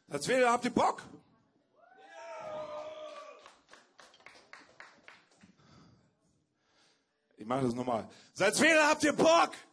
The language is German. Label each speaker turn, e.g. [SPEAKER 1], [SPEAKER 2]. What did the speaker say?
[SPEAKER 1] Salzwedel, habt ihr Bock? Ich mache das nochmal. Salzwedel, habt ihr Bock?